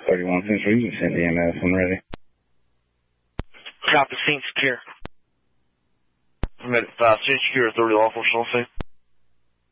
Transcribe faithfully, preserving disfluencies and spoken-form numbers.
thirty-one Central, you can send E M S when ready. Copy, scene secure. I'm at five, scene secure, authority lawful, shall I say?